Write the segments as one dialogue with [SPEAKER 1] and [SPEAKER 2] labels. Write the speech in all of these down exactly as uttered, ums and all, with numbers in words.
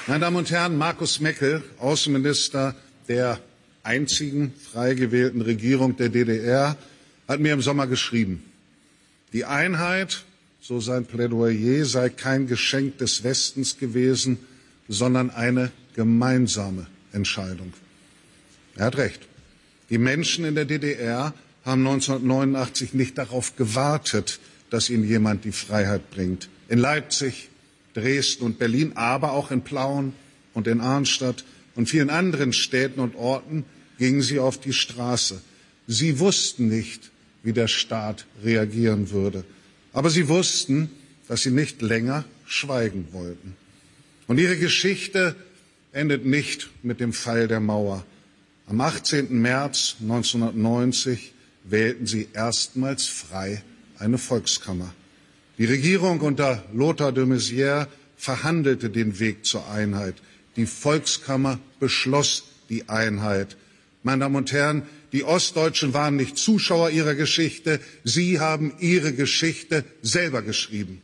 [SPEAKER 1] Meine Damen und Herren, Markus Meckel, Außenminister der einzigen frei gewählten Regierung der D D R, hat mir im Sommer geschrieben, die Einheit, so sein Plädoyer, sei kein Geschenk des Westens gewesen, sondern eine gemeinsame Entscheidung. Er hat recht. Die Menschen in der D D R haben neunzehnhundertneunundachtzig nicht darauf gewartet, dass ihnen jemand die Freiheit bringt. In Leipzig, Dresden und Berlin, aber auch in Plauen und in Arnstadt und vielen anderen Städten und Orten gingen sie auf die Straße. Sie wussten nicht, wie der Staat reagieren würde. Aber sie wussten, dass sie nicht länger schweigen wollten. Und ihre Geschichte endet nicht mit dem Fall der Mauer. Am achtzehnten März neunzehnhundertneunzig wählten sie erstmals frei eine Volkskammer. Die Regierung unter Lothar de Maizière verhandelte den Weg zur Einheit. Die Volkskammer beschloss die Einheit. Meine Damen und Herren, die Ostdeutschen waren nicht Zuschauer ihrer Geschichte, sie haben ihre Geschichte selber geschrieben.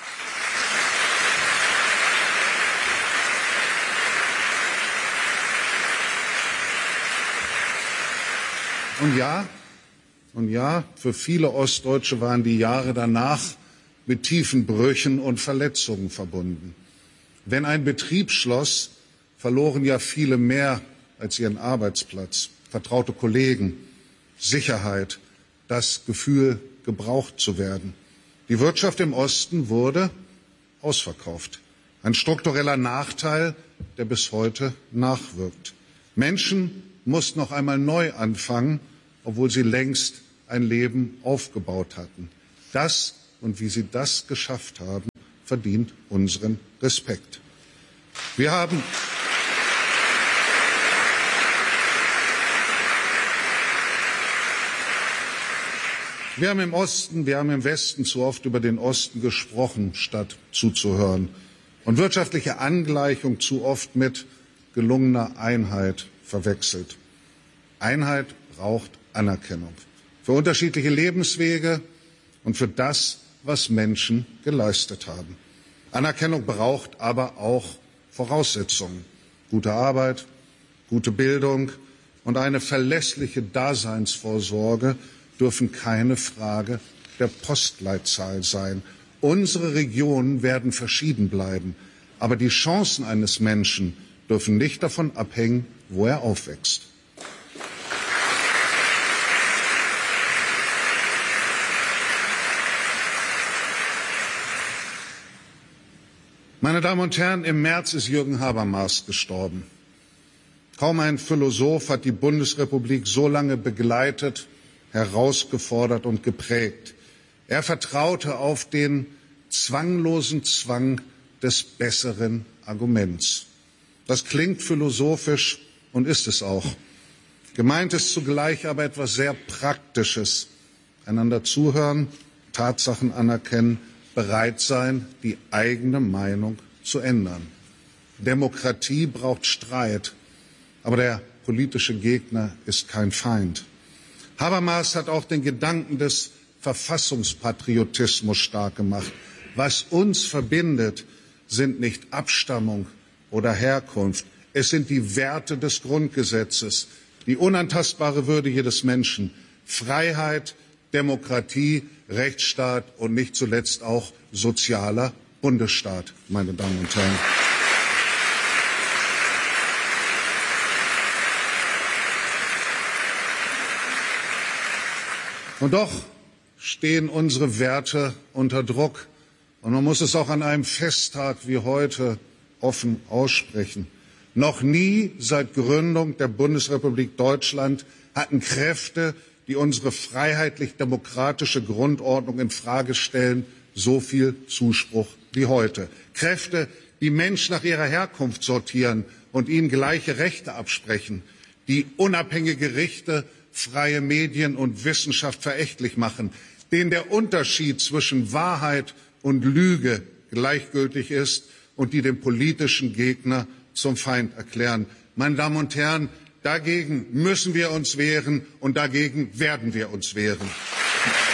[SPEAKER 1] Und ja, und ja, für viele Ostdeutsche waren die Jahre danach mit tiefen Brüchen und Verletzungen verbunden. Wenn ein Betrieb schloss, verloren ja viele mehr als ihren Arbeitsplatz, vertraute Kollegen, Sicherheit, das Gefühl, gebraucht zu werden. Die Wirtschaft im Osten wurde ausverkauft. Ein struktureller Nachteil, der bis heute nachwirkt. Menschen mussten noch einmal neu anfangen, obwohl sie längst ein Leben aufgebaut hatten. Das und wie sie das geschafft haben, verdient unseren Respekt. Wir haben Wir haben im Osten, wir haben im Westen zu oft über den Osten gesprochen, statt zuzuhören. Und wirtschaftliche Angleichung zu oft mit gelungener Einheit verwechselt. Einheit braucht Anerkennung für unterschiedliche Lebenswege und für das, was Menschen geleistet haben. Anerkennung braucht aber auch Voraussetzungen. Gute Arbeit, gute Bildung und eine verlässliche Daseinsvorsorge dürfen keine Frage der Postleitzahl sein. Unsere Regionen werden verschieden bleiben, aber die Chancen eines Menschen dürfen nicht davon abhängen, wo er aufwächst. Meine Damen und Herren, im März ist Jürgen Habermas gestorben. Kaum ein Philosoph hat die Bundesrepublik so lange begleitet, herausgefordert und geprägt. Er vertraute auf den zwanglosen Zwang des besseren Arguments. Das klingt philosophisch und ist es auch. Gemeint ist zugleich aber etwas sehr Praktisches. Einander zuhören, Tatsachen anerkennen, bereit sein, die eigene Meinung zu ändern. Demokratie braucht Streit, aber der politische Gegner ist kein Feind. Habermas hat auch den Gedanken des Verfassungspatriotismus stark gemacht. Was uns verbindet, sind nicht Abstammung oder Herkunft. Es sind die Werte des Grundgesetzes, die unantastbare Würde jedes Menschen, Freiheit, Demokratie, Rechtsstaat und nicht zuletzt auch sozialer Bundesstaat, meine Damen und Herren. Und doch stehen unsere Werte unter Druck. Und man muss es auch an einem Festtag wie heute offen aussprechen. Noch nie seit Gründung der Bundesrepublik Deutschland hatten Kräfte, die unsere freiheitlich-demokratische Grundordnung in Frage stellen, so viel Zuspruch wie heute. Kräfte, die Menschen nach ihrer Herkunft sortieren und ihnen gleiche Rechte absprechen, die unabhängige Gerichte, freie Medien und Wissenschaft verächtlich machen, denen der Unterschied zwischen Wahrheit und Lüge gleichgültig ist und die den politischen Gegner zum Feind erklären. Meine Damen und Herren, dagegen müssen wir uns wehren und dagegen werden wir uns wehren.